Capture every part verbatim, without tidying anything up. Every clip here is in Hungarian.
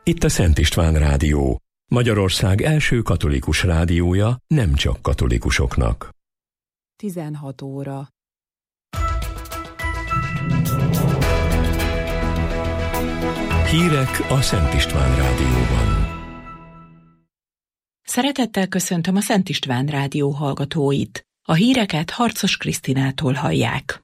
Itt a Szent István Rádió, Magyarország első katolikus rádiója nem csak katolikusoknak. tizenhat óra. Hírek a Szent István Rádióban. Szeretettel köszöntöm a Szent István Rádió hallgatóit. A híreket Harcos Krisztinától hallják.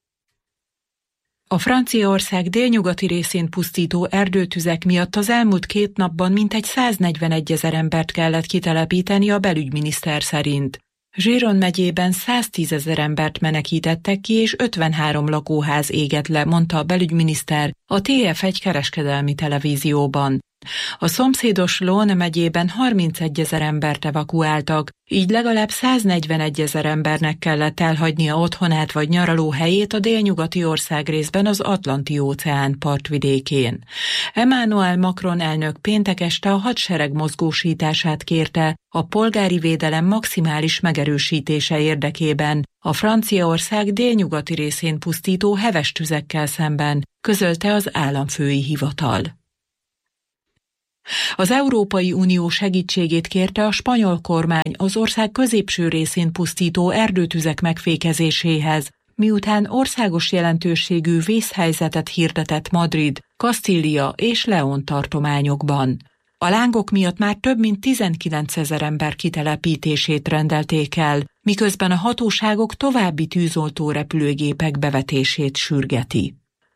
A Franciaország délnyugati részén pusztító erdőtüzek miatt az elmúlt két napban mintegy száznegyvenegyezer embert kellett kitelepíteni a belügyminiszter szerint. Gironde megyében száztízezer embert menekítettek ki, és ötvenhárom lakóház égett le, mondta a belügyminiszter a té ef egy kereskedelmi televízióban. A szomszédos Lón megyében harmincegyezer embert evakuáltak, így legalább száznegyvenegyezer embernek kellett elhagynia otthonát vagy nyaralóhelyét a délnyugati országrészben az Atlanti-óceán partvidékén. Emmanuel Macron elnök péntek este a hadsereg mozgósítását kérte a polgári védelem maximális megerősítése érdekében a Franciaország délnyugati részén pusztító heves tüzekkel szemben, közölte az államfői hivatal. Az Európai Unió segítségét kérte a spanyol kormány az ország középső részén pusztító erdőtüzek megfékezéséhez, miután országos jelentőségű vészhelyzetet hirdetett Madrid, Kastília és León tartományokban. A lángok miatt már több mint tizenkilencezer ember kitelepítését rendelték el, miközben a hatóságok további tűzoltó repülőgépek bevetését sürgeti.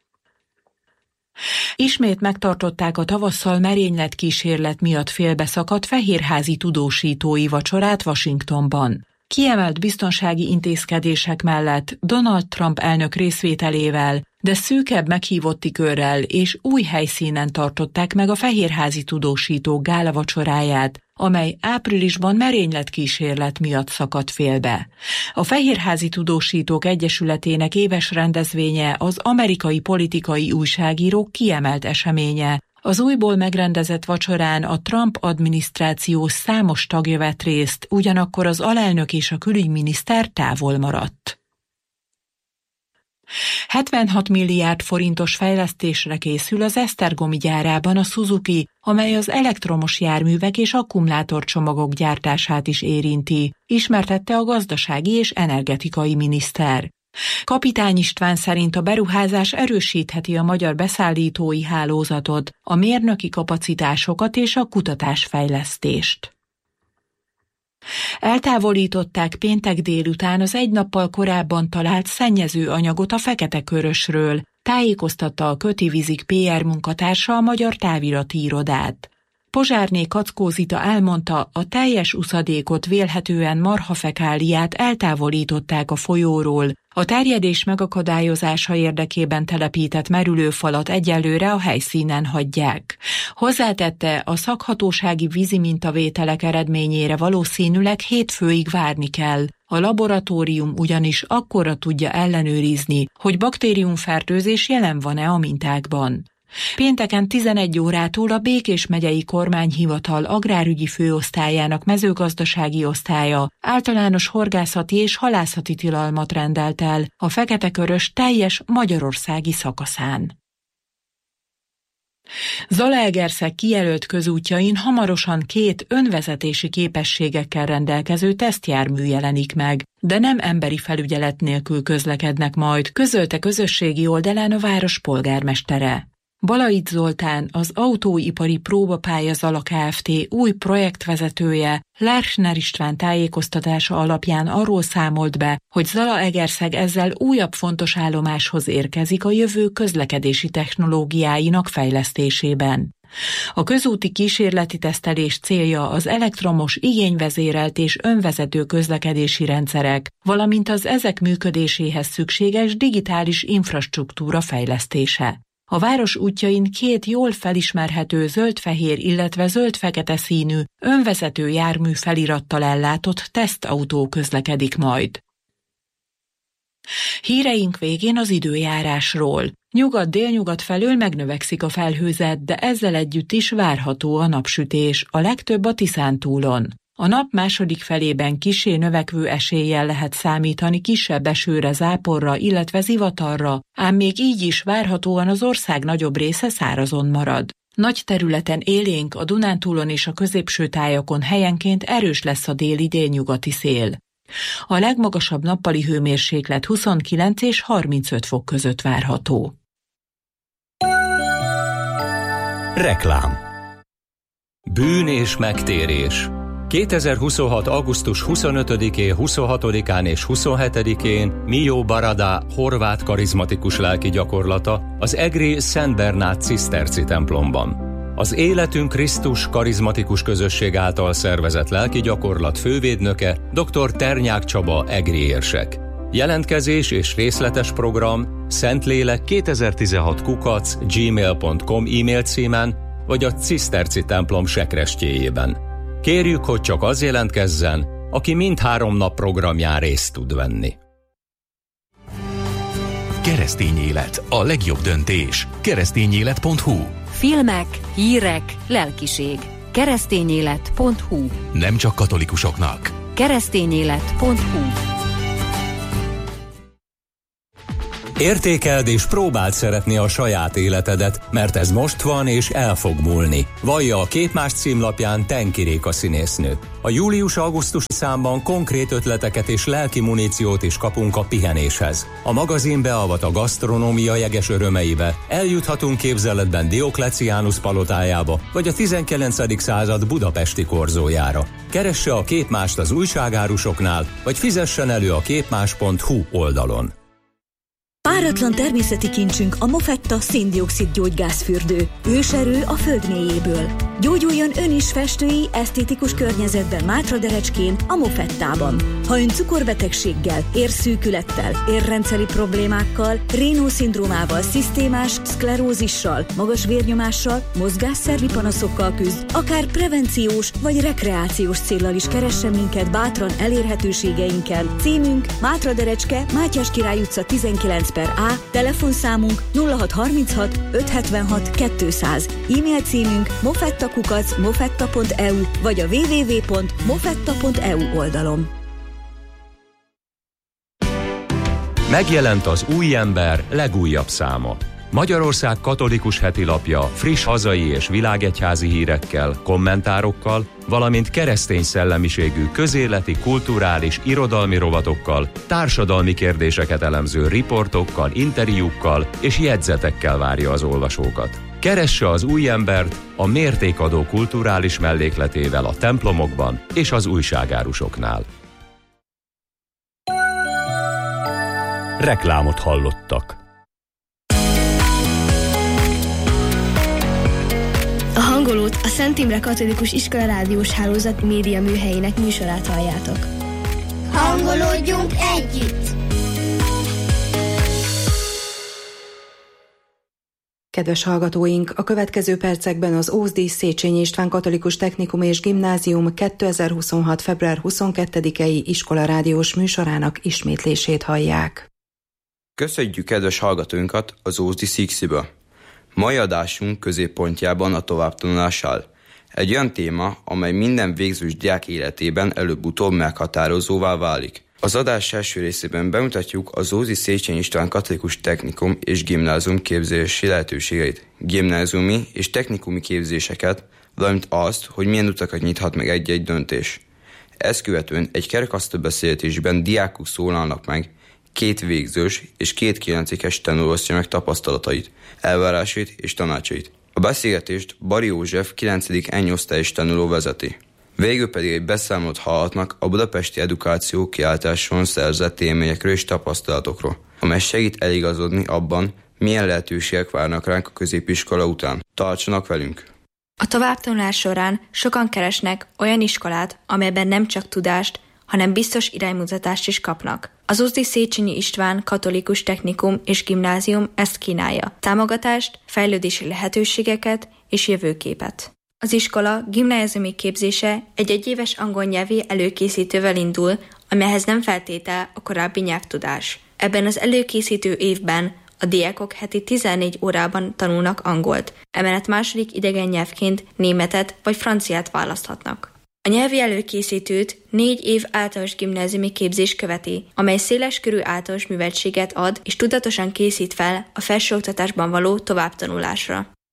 Ismét megtartották a tavasszal merényletkísérlet miatt félbeszakadt fehérházi tudósítói vacsorát Washingtonban. Kiemelt biztonsági intézkedések mellett Donald Trump elnök részvételével, de szűkebb meghívotti körrel és új helyszínen tartották meg a fehérházi tudósítók gála vacsoráját, amely áprilisban merényletkísérlet miatt szakadt félbe. A Fehérházi Tudósítók Egyesületének éves rendezvénye az amerikai politikai újságírók kiemelt eseménye. Az újból megrendezett vacsorán a Trump adminisztráció számos tagja vett részt, ugyanakkor az alelnök és a külügyminiszter távol maradt. hetvenhat milliárd forintos fejlesztésre készül az esztergomi gyárában a Suzuki, amely az elektromos járművek és akkumulátorcsomagok gyártását is érinti, ismertette a gazdasági és energetikai miniszter. Kapitány István szerint a beruházás erősítheti a magyar beszállítói hálózatot, a mérnöki kapacitásokat és a kutatásfejlesztést. Eltávolították péntek délután az egy nappal korábban talált szennyező anyagot a Fekete-Körösről, tájékoztatta a Köti Vizik pé er munkatársa a Magyar Távirati Irodát. Pozsárné Kackó Zita elmondta, a teljes uszadékot, vélhetően marhafekáliát eltávolították a folyóról, a terjedés megakadályozása érdekében telepített merülőfalat egyelőre a helyszínen hagyják. Hozzátette, a szakhatósági vízi mintavételek eredményére valószínűleg hétfőig várni kell. A laboratórium ugyanis akkorra tudja ellenőrizni, hogy baktériumfertőzés jelen van-e a mintákban. Pénteken tizenegy órától a Békés megyei kormányhivatal agrárügyi főosztályának mezőgazdasági osztálya általános horgászati és halászati tilalmat rendelt el a Fekete-Körös teljes magyarországi szakaszán. Zalaegerszeg kijelölt közútjain hamarosan két önvezetési képességekkel rendelkező tesztjármű jelenik meg, de nem emberi felügyelet nélkül közlekednek majd, közölte közösségi oldalán a város polgármestere. Balait Zoltán, az Autóipari Próbapálya Zala Kft. Új projektvezetője, Lerchner István tájékoztatása alapján arról számolt be, hogy Zalaegerszeg ezzel újabb fontos állomáshoz érkezik a jövő közlekedési technológiáinak fejlesztésében. A közúti kísérleti tesztelés célja az elektromos, igényvezérelt és önvezető közlekedési rendszerek, valamint az ezek működéséhez szükséges digitális infrastruktúra fejlesztése. A város útjain két jól felismerhető zöld-fehér, illetve zöld-fekete színű, önvezető jármű felirattal ellátott tesztautó közlekedik majd. Híreink végén az időjárásról. Nyugat-délnyugat felől megnövekszik a felhőzet, de ezzel együtt is várható a napsütés, a legtöbb a Tiszántúlon. A nap második felében kissé növekvő eséllyel lehet számítani kisebb esőre, záporra, illetve zivatarra, ám még így is várhatóan az ország nagyobb része szárazon marad. Nagy területen élénk, a Dunántúlon és a középső tájakon helyenként erős lesz a déli-délnyugati szél. A legmagasabb nappali hőmérséklet huszonkilenc és harmincöt fok között várható. Reklám. Bűn és megtérés. kétezer-huszonhat. augusztus huszonötödikén, huszonhatodikán és huszonhetedikén Mio Barada horvát karizmatikus lelki gyakorlata az egri Szent Bernát ciszterci templomban. Az Életünk Krisztus karizmatikus közösség által szervezett lelki gyakorlat fővédnöke dr. Ternyák Csaba egri érsek. Jelentkezés és részletes program Szentlélek kétezer-tizenhat kukac gmail pont com e-mail címen vagy a ciszterci templom sekrestjéjében. Kérjük, hogy csak az jelentkezzen, aki mindhárom nap programján részt tud venni. Keresztény élet, a legjobb döntés. keresztényélet pont hu. Filmek, hírek, lelkiség. keresztényélet pont hu. Nem csak katolikusoknak. keresztényélet pont hu. Értékeld és próbáld szeretni a saját életedet, mert ez most van és el fog múlni. Vallja a Képmás címlapján Tenki Réka színésznő. A július-augusztusi számban konkrét ötleteket és lelki muníciót is kapunk a pihenéshez. A magazin beavat a gasztronómia jeges örömeibe, eljuthatunk képzeletben Diokleciánus palotájába, vagy a tizenkilencedik század budapesti korzójára. Keresse a Képmást az újságárusoknál, vagy fizessen elő a képmás pont hu oldalon. Páratlan természeti kincsünk a Mofetta szén-dioxid gyógygázfürdő. Őserő a föld mélyéből. Gyógyuljon ön is festői, esztétikus környezetben Mátraderecskén, a Mofettában. Ha ön cukorbetegséggel, érszűkülettel, érrendszeri problémákkal, Raynaud-szindrómával, szisztémás szklerózissal, magas vérnyomással, mozgásszervi panaszokkal küzd, akár prevenciós vagy rekreációs céllal is keressen minket bátran elérhetőségeinken. Címünk Mátraderecske, Mátyás Király utca tizenkilenc per A, telefonszámunk nulla hat harminchat ötszázhetvenhat kétszáz, e-mail címünk mofettakukac mofetta pont e u vagy a double-u double-u double-u pont mofetta pont e u oldalon. Megjelent az Új Ember legújabb száma. Magyarország katolikus hetilapja friss hazai és világegyházi hírekkel, kommentárokkal, valamint keresztény szellemiségű közéleti, kulturális, irodalmi rovatokkal, társadalmi kérdéseket elemző riportokkal, interjúkkal és jegyzetekkel várja az olvasókat. Keresse az Új Embert a mértékadó kulturális mellékletével a templomokban és az újságárusoknál. Reklámot hallottak. A hangolót a Szent Imre Katolikus Iskola Rádiós Hálózat média műhelyének műsorát halljátok. Hangolódjunk együtt! Kedves hallgatóink, a következő percekben az Ózdi Széchenyi István Katolikus Technikum és Gimnázium kétezer-huszonhat. február huszonkettedikei iskola rádiós műsorának ismétlését hallják. Köszönjük kedves hallgatóinkat az Ózdi Sziksziből! Mai adásunk középpontjában a továbbtanulás áll. Egy olyan téma, amely minden végzős diák életében előbb-utóbb meghatározóvá válik. Az adás első részében bemutatjuk az Ózdi Széchenyi István Katolikus Technikum és Gimnázium képzési lehetőségeit, gimnáziumi és technikumi képzéseket, valamint azt, hogy milyen utakat nyithat meg egy-egy döntés. Ezt követően egy kerekasztal beszélgetésben diákok szólalnak meg, két végzős és két kilencikes tanuló osztja meg tapasztalatait, elvárásait és tanácsait. A beszélgetést Bari József kilencedik E osztályos tanuló vezeti. Végül pedig egy beszámolót hallhatnak a budapesti edukáció kiáltáson szerzett élményekről és tapasztalatokról, amely segít eligazodni abban, milyen lehetőségek várnak ránk a középiskola után. Tartsanak velünk! A továbbtanulás során sokan keresnek olyan iskolát, amelyben nem csak tudást, hanem biztos iránymutatást is kapnak. Az Ózdi Széchenyi István Katolikus Technikum és Gimnázium ezt kínálja. Támogatást, fejlődési lehetőségeket és jövőképet. Az iskola gimnáziumi képzése egy egyéves angol nyelvi előkészítővel indul, amelyhez nem feltétel a korábbi nyelvtudás. Ebben az előkészítő évben a diákok heti tizennégy órában tanulnak angolt, emellett második idegen nyelvként németet vagy franciát választhatnak. A nyelvi előkészítőt négy év általános gimnáziumi képzés követi, amely széleskörű általános műveltséget ad és tudatosan készít fel a felsőoktatásban való továbbtanulásra.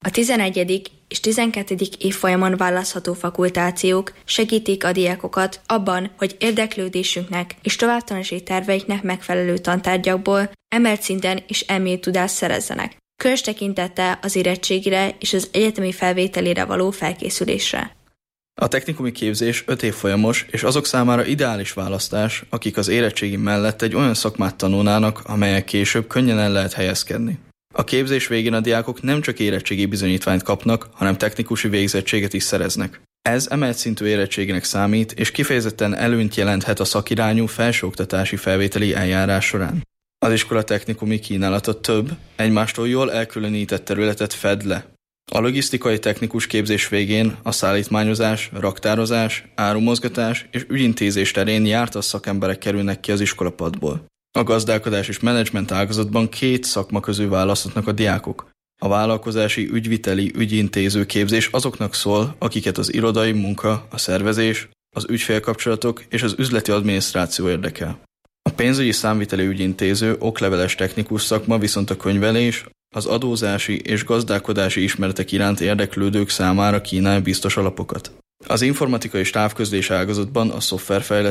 A tizenegyedik és tizenkettedik évfolyamon választható fakultációk segítik a diákokat abban, hogy érdeklődésünknek és továbbtanulási terveiknek megfelelő tantárgyakból emelt szinten és elmélyült tudást szerezzenek, különös tekintettel az érettségire és az egyetemi felvételére való felkészülésre. A technikumi képzés öt évfolyamos, és azok számára ideális választás, akik az érettségi mellett egy olyan szakmát tanulnának, amelyek később könnyen el lehet helyezkedni. A képzés végén a diákok nem csak érettségi bizonyítványt kapnak, hanem technikusi végzettséget is szereznek. Ez emelt szintű érettségnek számít, és kifejezetten előnyt jelenthet a szakirányú felsőoktatási felvételi eljárás során. Az iskola technikumi kínálata több, egymástól jól elkülönített területet fed le. A logisztikai technikus képzés végén a szállítmányozás, raktározás, árumozgatás és ügyintézés terén jártas szakemberek kerülnek ki az iskolapadból. A gazdálkodás és menedzsment ágazatban két szakma közül választhatnak a diákok. A vállalkozási ügyviteli ügyintéző képzés azoknak szól, akiket az irodai munka, a szervezés, az ügyfélkapcsolatok és az üzleti adminisztráció érdekel. A pénzügyi számviteli ügyintéző okleveles technikus szakma viszont a könyvelés, az adózási és gazdálkodási ismeretek iránt érdeklődők számára kínál biztos alapokat. Az informatika és távközlés ágazatban a szoftverfejlesztés